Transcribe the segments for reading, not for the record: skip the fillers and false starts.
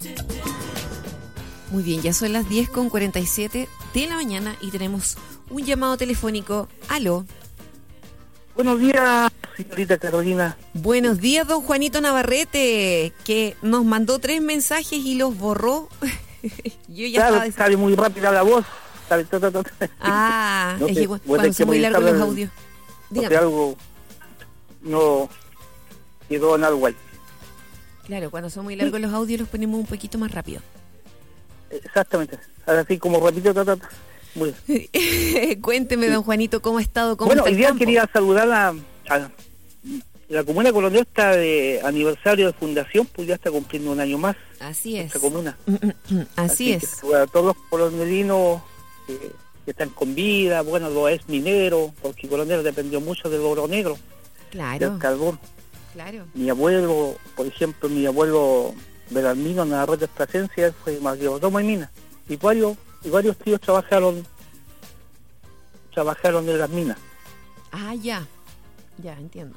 Muy bien, ya son las 10:47 de la mañana y tenemos un llamado telefónico. Aló. Buenos días, señorita Carolina. Buenos días, don Juanito Navarrete, que nos mandó 3 mensajes y los borró. Yo ya claro, sale muy rápida la voz. Ah, no es sé, que cuando son muy largos los audios. Dígame. Algo no quedó en algo ahí. Claro, cuando son muy largos los audios los ponemos un poquito más rápido. Exactamente. Ahora así como repito, muy bien. Cuénteme, don Juanito, ¿cómo ha estado? ¿Cómo bueno, está hoy el día campo? quería saludar a la comuna Coronel. Está de aniversario de fundación, pues ya está cumpliendo un año más. Así es. Esta comuna. Así es. Que, a todos los coronelinos que están con vida, bueno, los ex mineros, porque Coronel dependió mucho del oro negro, del carbón. Claro. Mi abuelo, por ejemplo, Belarmino Navarrete Plasencia, él fue mayordomo en minas, y varios tíos trabajaron en las minas. Ah, ya entiendo.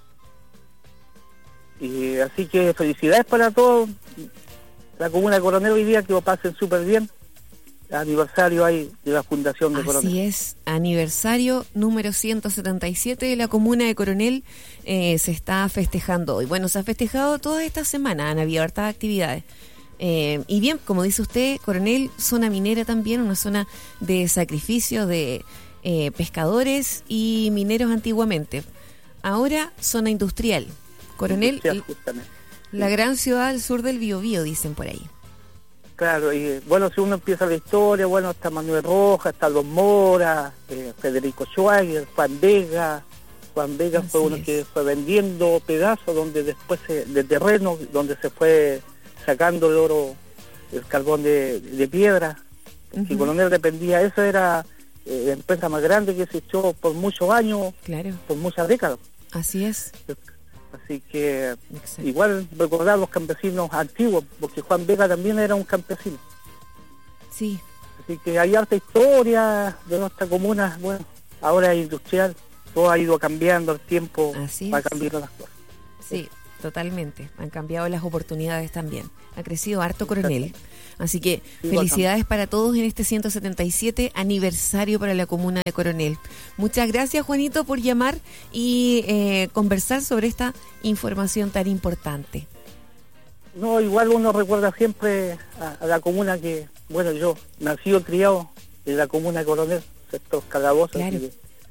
Y así que felicidades para todos la comuna de Coronel hoy día, que lo pasen súper bien. Aniversario ahí de la fundación de Coronel. Así es, aniversario número 177 de la comuna de Coronel. Se está festejando hoy. Bueno, se ha festejado toda esta semana, han habido hartas actividades. Y bien, como dice usted, Coronel, zona minera también, una zona de sacrificio de pescadores y mineros antiguamente. Ahora, zona industrial. Coronel, la gran ciudad al sur del Biobío, dicen por ahí. Claro, y bueno, si uno empieza la historia, bueno, está Manuel Rojas, está Los Mora, Federico Schwager, Juan Vega. Juan Vega fue uno que fue vendiendo pedazos donde después de terreno, donde se fue sacando el oro, el carbón de piedra. Si Coronel dependía, eso era la empresa más grande que existió por muchos años, por muchas décadas. Así es. Así que igual recordar a los campesinos antiguos, porque Juan Vega también era un campesino. Sí. Así que hay harta historia de nuestra comuna. Bueno, ahora es industrial, todo ha ido cambiando, el tiempo va cambiando las cosas. Sí, totalmente. Han cambiado las oportunidades también. Ha crecido harto Coronel. Así que felicidades para todos en este 177 aniversario para la comuna de Coronel. Muchas gracias, Juanito, por llamar y conversar sobre esta información tan importante. No, igual uno recuerda siempre a la comuna bueno, yo nacido y criado en la comuna de Coronel, sector Calabozo, claro.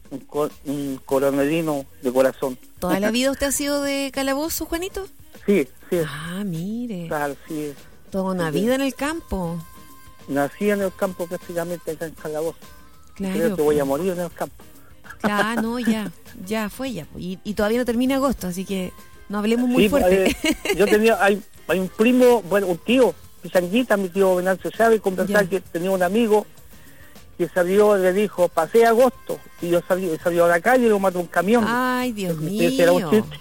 Un coronelino de corazón. ¿Toda la vida usted ha sido de Calabozo, Juanito? Sí. Ah, mire. Claro, sí. Toda una vida en el campo. Nací en el campo prácticamente acá en Calabozo. Claro. Creo que voy a morir en el campo. Claro, no, ya fue ya. Y todavía no termina agosto, así que no hablemos muy fuerte. Yo hay un primo, bueno, un tío, Pichanguita, mi tío Venancio Chávez, conversar que tenía un amigo que salió y le dijo, pasé agosto, y salió a la calle y lo mató un camión. Ay, Dios mío. Ese era un chiste.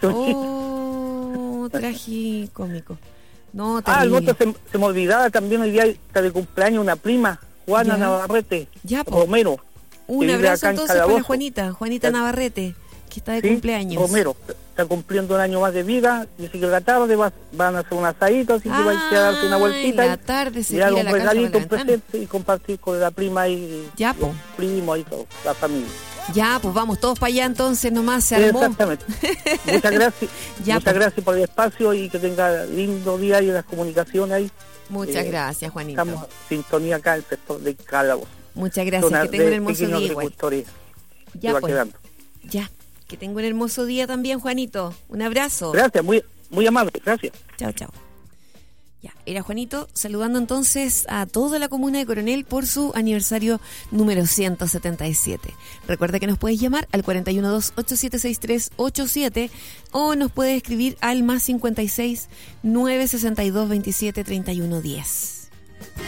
Tragicómico. No, el voto se me olvidaba también, hoy día está de cumpleaños una prima, Juana Navarrete Romero. Un abrazo entonces para Juanita Navarrete, que está de cumpleaños. Romero, está cumpliendo un año más de vida, dice que en la tarde van a hacer un asadito, así que va a darse una vueltita. En la tarde se tira tira un regalito, un presente y compartir con la prima y los primos y todo, la familia. Ya, pues vamos todos para allá entonces, nomás se armó. Exactamente. Muchas gracias. Muchas gracias por el espacio y que tenga lindo día y las comunicaciones ahí. Muchas gracias, Juanito. Estamos en sintonía acá en el sector de Calabozo. Muchas gracias, que tenga un hermoso día igual. Ya, que tenga un hermoso día también, Juanito. Un abrazo. Gracias, muy amable, gracias. Chao. Ya, era Juanito saludando entonces a toda la comuna de Coronel por su aniversario número 177. Recuerda que nos puedes llamar al 412-876387 o nos puedes escribir al +56 962 27 31 10.